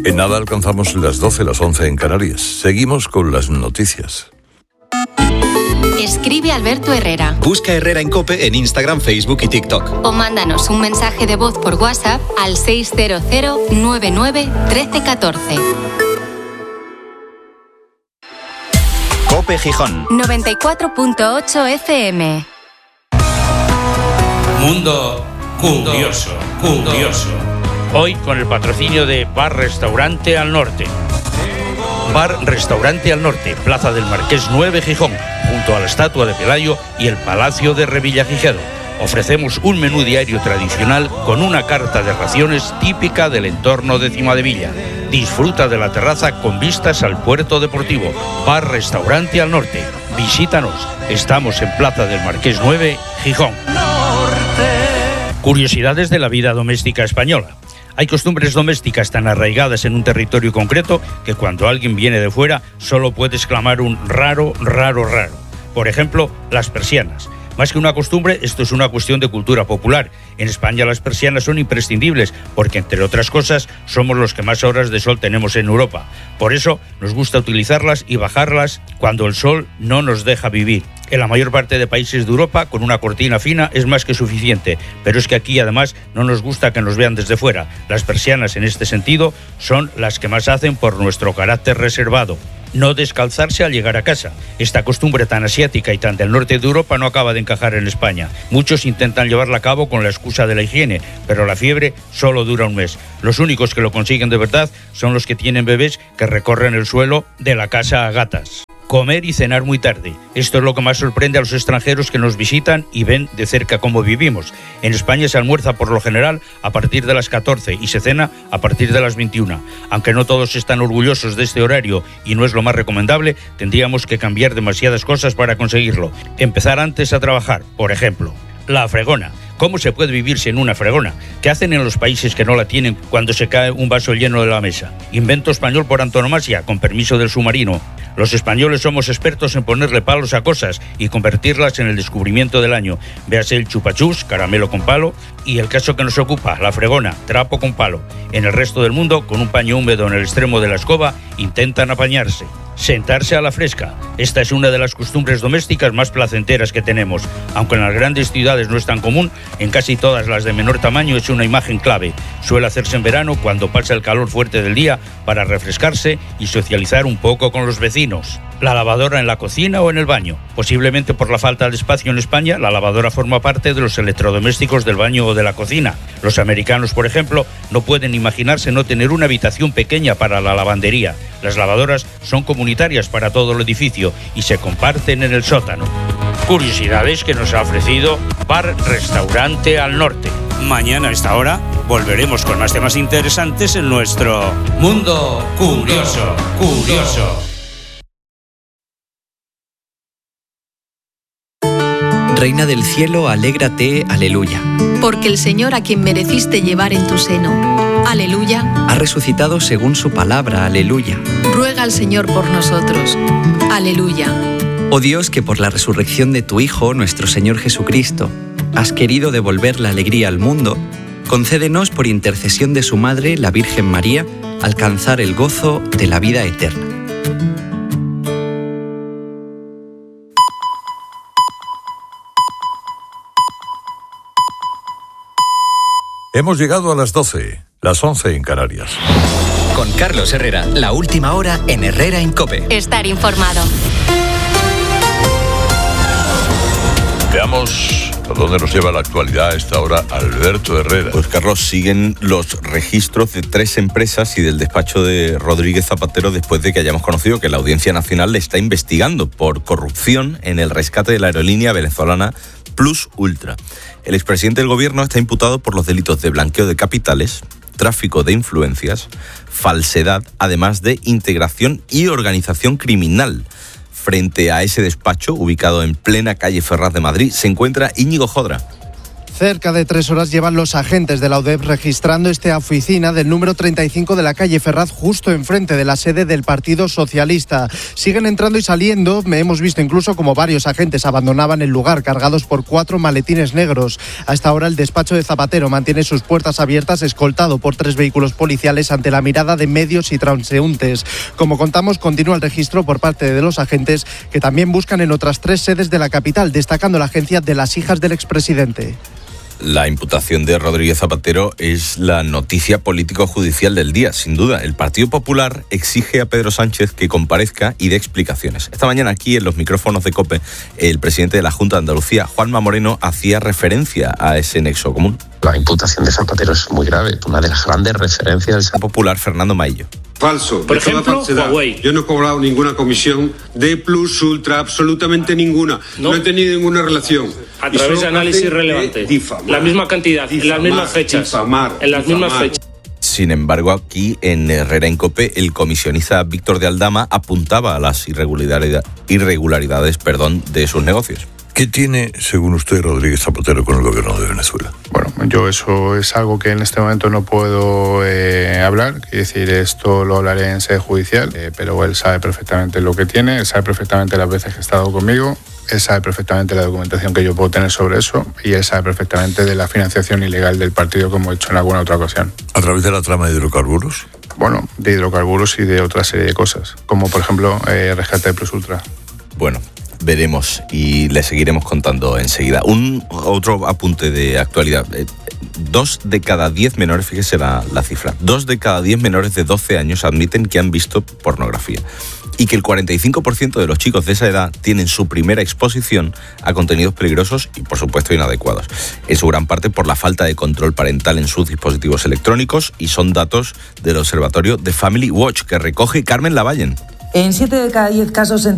En nada alcanzamos las 12, las 11 en Canarias. Seguimos con las noticias. Escribe Alberto Herrera. Busca Herrera en COPE en Instagram, Facebook y TikTok. O mándanos un mensaje de voz por WhatsApp al 600 99 1314. COPE Gijón 94.8 FM. Mundo curioso. Hoy con el patrocinio de Bar Restaurante al Norte. Bar Restaurante al Norte, Plaza del Marqués 9, Gijón, junto a la estatua de Pelayo y el Palacio de Revillagigedo. Ofrecemos un menú diario tradicional con una carta de raciones típica del entorno de Cimadevilla. Disfruta de la terraza con vistas al puerto deportivo. Bar Restaurante al Norte. Visítanos. Estamos en Plaza del Marqués 9, Gijón. Curiosidades de la vida doméstica española. Hay costumbres domésticas tan arraigadas en un territorio concreto que cuando alguien viene de fuera solo puede exclamar un raro. Por ejemplo, las persianas. Más que una costumbre, esto es una cuestión de cultura popular. En España las persianas son imprescindibles porque, entre otras cosas, somos los que más horas de sol tenemos en Europa. Por eso nos gusta utilizarlas y bajarlas cuando el sol no nos deja vivir. En la mayor parte de países de Europa, con una cortina fina es más que suficiente, pero es que aquí además no nos gusta que nos vean desde fuera. Las persianas en este sentido son las que más hacen por nuestro carácter reservado. No descalzarse al llegar a casa. Esta costumbre tan asiática y tan del norte de Europa no acaba de encajar en España. Muchos intentan llevarla a cabo con la excusa de la higiene, pero la fiebre solo dura un mes. Los únicos que lo consiguen de verdad son los que tienen bebés que recorren el suelo de la casa a gatas. Comer y cenar muy tarde. Esto es lo que más sorprende a los extranjeros que nos visitan y ven de cerca cómo vivimos. En España se almuerza por lo general a partir de las 14 y se cena a partir de las 21. Aunque no todos están orgullosos de este horario y no es lo más recomendable, tendríamos que cambiar demasiadas cosas para conseguirlo. Empezar antes a trabajar, por ejemplo. La fregona. ¿Cómo se puede vivir sin una fregona? ¿Qué hacen en los países que no la tienen cuando se cae un vaso lleno de la mesa? Invento español por antonomasia, con permiso del submarino. Los españoles somos expertos en ponerle palos a cosas y convertirlas en el descubrimiento del año. Véase el chupachús, caramelo con palo, y el caso que nos ocupa, la fregona, trapo con palo. En el resto del mundo, con un paño húmedo en el extremo de la escoba, intentan apañarse. Sentarse a la fresca. Esta es una de las costumbres domésticas más placenteras que tenemos. Aunque en las grandes ciudades no es tan común, en casi todas las de menor tamaño es una imagen clave. Suele hacerse en verano cuando pasa el calor fuerte del día para refrescarse y socializar un poco con los vecinos. La lavadora en la cocina o en el baño. Posiblemente por la falta de espacio en España, la lavadora forma parte de los electrodomésticos del baño o de la cocina. Los americanos, por ejemplo, no pueden imaginarse no tener una habitación pequeña para la lavandería. Las lavadoras son comunitarias para todo el edificio y se comparten en el sótano. Curiosidades que nos ha ofrecido Bar Restaurante al Norte. Mañana a esta hora volveremos con más temas interesantes en nuestro Mundo Curioso. Reina del cielo, alégrate, aleluya. Porque el Señor a quien mereciste llevar en tu seno, aleluya, ha resucitado según su palabra, aleluya. Ruega al Señor por nosotros, aleluya. Oh Dios, que por la resurrección de tu Hijo, nuestro Señor Jesucristo, has querido devolver la alegría al mundo, concédenos por intercesión de su Madre, la Virgen María, alcanzar el gozo de la vida eterna. Hemos llegado a las 12, las 11 en Canarias. Con Carlos Herrera, la última hora en Herrera en COPE. Estar informado. Veamos a dónde nos lleva la actualidad a esta hora Alberto Herrera. Pues Carlos, siguen los registros de 3 empresas y del despacho de Rodríguez Zapatero después de que hayamos conocido que la Audiencia Nacional le está investigando por corrupción en el rescate de la aerolínea venezolana Plus Ultra. El expresidente del gobierno está imputado por los delitos de blanqueo de capitales, tráfico de influencias, falsedad, además de integración y organización criminal. Frente a ese despacho, ubicado en plena calle Ferraz de Madrid, se encuentra Íñigo Jodra. Cerca de 3 horas llevan los agentes de la UDEP registrando esta oficina del número 35 de la calle Ferraz, justo enfrente de la sede del Partido Socialista. Siguen entrando y saliendo. Hemos visto incluso como varios agentes abandonaban el lugar cargados por 4 maletines negros. Hasta ahora el despacho de Zapatero mantiene sus puertas abiertas, escoltado por 3 vehículos policiales ante la mirada de medios y transeúntes. Como contamos, continúa el registro por parte de los agentes, que también buscan en otras 3 sedes de la capital, destacando la agencia de las hijas del expresidente. La imputación de Rodríguez Zapatero es la noticia político-judicial del día, sin duda. El Partido Popular exige a Pedro Sánchez que comparezca y dé explicaciones. Esta mañana aquí en los micrófonos de COPE, el presidente de la Junta de Andalucía, Juanma Moreno, hacía referencia a ese nexo común. La imputación de Zapatero es muy grave, una de las grandes referencias del Popular, Fernando Maillo. Falso, por ejemplo, Huawei. Yo no he cobrado ninguna comisión de Plus Ultra, absolutamente ninguna. No he tenido ninguna relación. A través de análisis relevante. La misma cantidad, en las mismas fechas. En las mismas fechas. Sin embargo, aquí en Herrera en COPE, el comisionista Víctor de Aldama apuntaba a las irregularidades de sus negocios. ¿Qué tiene, según usted, Rodríguez Zapatero con el gobierno de Venezuela? Bueno, yo eso es algo que en este momento no puedo hablar. Quiero decir, esto lo hablaré en sede judicial, pero él sabe perfectamente lo que tiene, él sabe perfectamente las veces que ha estado conmigo, él sabe perfectamente la documentación que yo puedo tener sobre eso y él sabe perfectamente de la financiación ilegal del partido, como he hecho en alguna otra ocasión. ¿A través de la trama de hidrocarburos? Bueno, de hidrocarburos y de otra serie de cosas, como por ejemplo rescate de Plus Ultra. Bueno, veremos y le seguiremos contando enseguida. Otro apunte de actualidad. 2 de cada 10 menores, fíjese la cifra, 2 de cada 10 menores de 12 años admiten que han visto pornografía. Y que el 45% de los chicos de esa edad tienen su primera exposición a contenidos peligrosos y, por supuesto, inadecuados. En su gran parte por la falta de control parental en sus dispositivos electrónicos, y son datos del observatorio de Family Watch que recoge Carmen Lavallen. En 7 de cada 10 casos